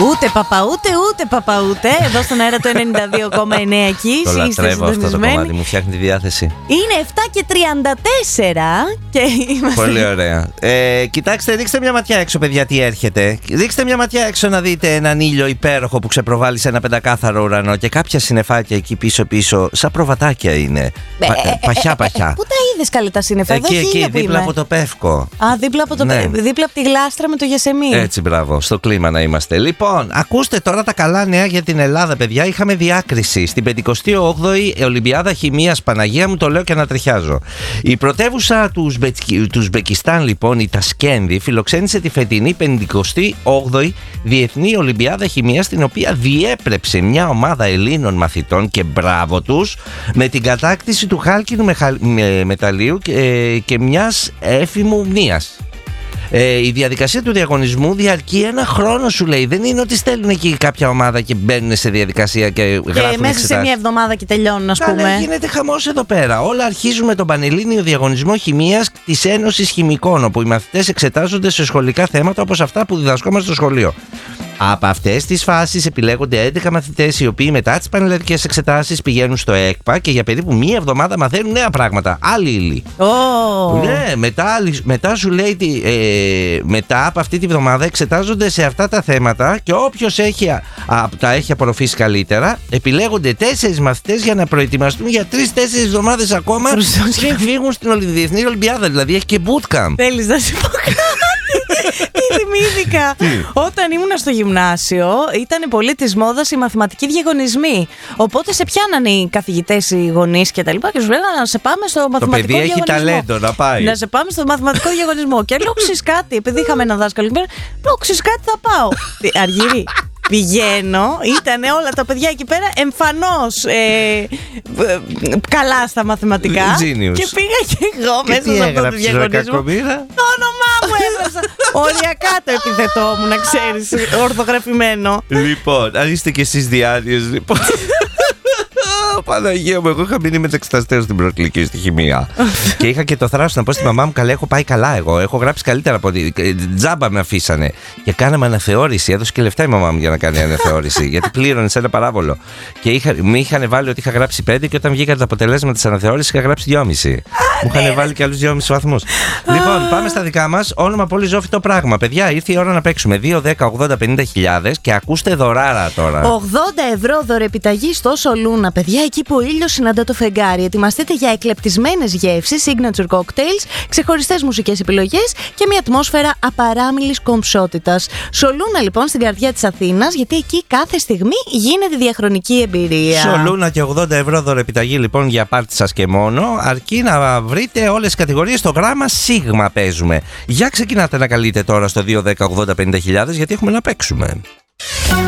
Ούτε παπαούτε. Εδώ στον αέρα το 92,9 εκεί. Το λατρεύω αυτό το κομμάτι, μου φτιάχνει τη διάθεση. Είναι 7:34 και είμαστε. Πολύ ωραία. Κοιτάξτε, ρίξτε μια ματιά έξω, παιδιά, τι έρχεται. Ρίξτε μια ματιά έξω να δείτε έναν ήλιο υπέροχο που ξεπροβάλλει σε ένα πεντακάθαρο ουρανό και κάποια συννεφάκια εκεί πίσω, σαν προβατάκια είναι. Παχιά. Πού τα είδες καλή τα σύννεφα? Εκεί, δίπλα από το Πεύκο. Δίπλα από τη γλάστρα με το Γεσεμί. Έτσι, μπράβο, στο κλίμα να είμαστε. Λοιπόν, ακούστε τώρα τα καλά νέα για την Ελλάδα, παιδιά. Είχαμε διάκριση στην 58η Ολυμπιάδα Χημείας. Παναγία μου, το λέω και ανατριχιάζω. Η πρωτεύουσα του Ουσμπεκιστάν, λοιπόν, η Τασκένδη, φιλοξένησε τη φετινή 58η Διεθνή Ολυμπιάδα Χημείας, την οποία διέπρεψε μια ομάδα Ελλήνων μαθητών, και μπράβο τους, με την κατάκτηση του χάλκινου μεταλλίου και μιας έφημου μνήας. Η διαδικασία του διαγωνισμού διαρκεί ένα χρόνο, σου λέει. Δεν είναι ότι στέλνουν εκεί κάποια ομάδα και μπαίνουν σε διαδικασία και γράφουν εξετάσεις. Και μέσα σε μια εβδομάδα και τελειώνουν, ας πούμε. Ναι, γίνεται χαμός εδώ πέρα. Όλα αρχίζουν με τον Πανελλήνιο Διαγωνισμό Χημείας της Ένωσης Χημικών, όπου οι μαθητές εξετάζονται σε σχολικά θέματα όπως αυτά που διδασκόμαστε στο σχολείο. Από αυτές τις φάσεις επιλέγονται 11 μαθητές, οι οποίοι μετά τις πανελλαδικές εξετάσεις πηγαίνουν στο ΕΚΠΑ και για περίπου μία εβδομάδα μαθαίνουν νέα πράγματα. Άλλη ύλη. Ναι, μετά σου λέει μετά από αυτή τη βδομάδα εξετάζονται σε αυτά τα θέματα και όποιος τα έχει απορροφήσει καλύτερα, επιλέγονται 4 μαθητές για να προετοιμαστούν για 3-4 εβδομάδες ακόμα και φύγουν στην Διεθνή Ολυμπιάδα. Δηλαδή έχει και bootcamp. Θέλεις να σου πω κάτι? Τι θυμήθηκα. Όταν ήμουν στο γυμνάσιο, ήταν πολύ της μόδας οι μαθηματικοί διαγωνισμοί. Οπότε σε πιάνανε οι καθηγητές, οι γονείς και τα λοιπά και σου λέγανε να σε πάμε στο μαθηματικό διαγωνισμό. Το παιδί έχει ταλέντο να πάει. Να σε πάμε στο μαθηματικό διαγωνισμό. Και λέω ξέρεις κάτι, επειδή είχαμε ένα δάσκαλο, λέω ξέρεις κάτι, θα πάω. Αργύρι. Πηγαίνω, ήταν όλα τα παιδιά εκεί πέρα εμφανώς καλά στα μαθηματικά. Genius. Και πήγα και εγώ και μέσα σε αυτό το διαγωνισμό. Το όνομά μου έγραψα. Οριακά το επιθετό μου, να ξέρεις, ορθογραφημένο. Λοιπόν, αν είστε κι εσείς διάδειες, λοιπόν. Παναγία μου, εγώ είχα μείνει με τους εξεταστές στην προκλική στη χημεία. Και είχα και το θράσος να πω στη μαμά μου: καλά, έχω πάει καλά. Εγώ έχω γράψει καλύτερα από ότι. Τζάμπα με αφήσανε. Και κάναμε αναθεώρηση. Έδωσε και λεφτά η μαμά μου για να κάνει αναθεώρηση. Γιατί πλήρωνε σε ένα παράβολο. Και με είχαν βάλει ότι είχα γράψει 5 και όταν βγήκαν τα αποτελέσματα της αναθεώρησης είχα γράψει 2,5. Μου είχαν βάλει και άλλους 2,5 βαθμούς. Λοιπόν, πάμε στα δικά μας. Όνομα πολύ ζώφιτο πράγμα. Παιδιά, ήρθε η ώρα να παίξουμε. 2, 10, 80, 50.000 και ακούστε δωράρα τώρα. 80 ευρώ δωρεπιταγή στο Σολούνα, παιδιά. Εκεί που ο ήλιος συναντά το φεγγάρι. Ετοιμαστείτε για εκλεπτισμένες γεύσεις, signature cocktails, ξεχωριστές μουσικές επιλογές και μια ατμόσφαιρα απαράμιλης κομψότητας. Σολούνα, λοιπόν, στην καρδιά της Αθήνας, γιατί εκεί κάθε στιγμή γίνεται διαχρονική εμπειρία. Σολούνα και 80 ευρώ δωρεπιταγή, λοιπόν, για πάρτι σας και μόνο. Αρκεί να βρείτε όλες τις κατηγορίες στο γράμμα Σίγμα παίζουμε. Για ξεκινάτε να καλείτε τώρα στο 2, 10, 80, 50.000 γιατί έχουμε να παίξουμε.